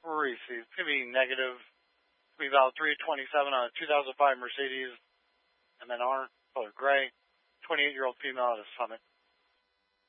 Receive. Could be negative. Could be about 327 on a 2005 Mercedes, and then orange, color gray. 28-year-old female out of Summit.